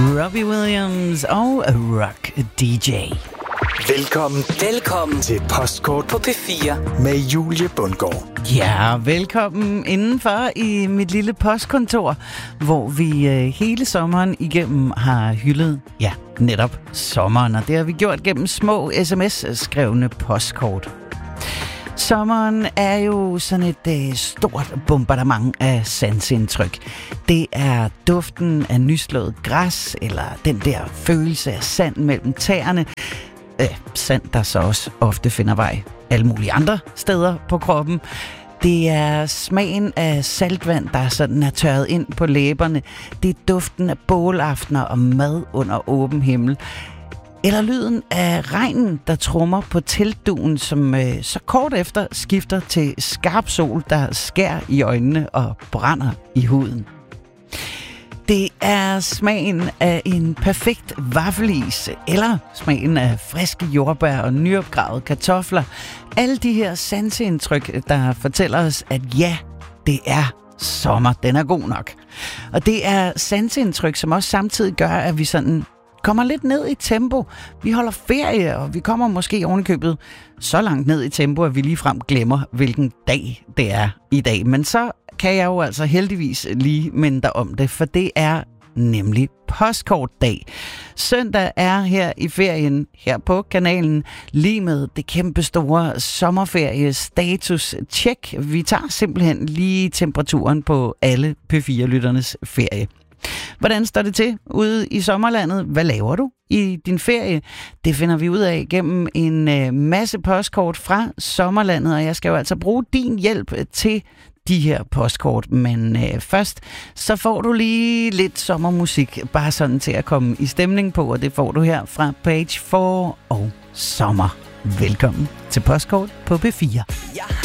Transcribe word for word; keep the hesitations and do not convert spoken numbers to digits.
Robbie Williams og Rock D J. Velkommen, Velkommen til Postkort på P fire med Julie Bundgaard. Ja, velkommen indenfor i mit lille postkontor, hvor vi øh, hele sommeren igennem har hyldet, ja, netop sommeren, og det har vi gjort gennem små sms-skrevne postkort. Sommeren er jo sådan et øh, stort bombardement af sansindtryk. Det er duften af nyslået græs, eller den der følelse af sand mellem tæerne. Øh, sand, der så også ofte finder vej alle mulige andre steder på kroppen. Det er smagen af saltvand, der sådan er tørret ind på læberne. Det er duften af bålaftener og mad under åben himmel. Eller lyden af regnen, der trummer på teltduen, som øh, så kort efter skifter til skarp sol, der skærer i øjnene og brænder i huden. Det er smagen af en perfekt vaffelis, eller smagen af friske jordbær og nyopgravede kartofler. Alle de her sanseindtryk, der fortæller os, at ja, det er sommer, den er god nok. Og det er sanseindtryk, som også samtidig gør, at vi sådan kommer lidt ned i tempo. Vi holder ferie, og vi kommer måske ovenikøbet så langt ned i tempo, at vi ligefrem glemmer, hvilken dag det er i dag. Men så kan jeg jo altså heldigvis lige minde dig om det, for det er nemlig postkortdag. Søndag er her i ferien, her på kanalen, lige med det kæmpe store sommerferie status check. Vi tager simpelthen lige temperaturen på alle P fire-lytternes ferie. Hvordan står det til ude i sommerlandet? Hvad laver du i din ferie? Det finder vi ud af gennem en øh, masse postkort fra sommerlandet, og jeg skal jo altså bruge din hjælp til de her postkort. Men øh, først, så får du lige lidt sommermusik, bare sådan til at komme i stemning på, og det får du her fra Page fire og Sommer. Velkommen til postkort på P fire. Jeg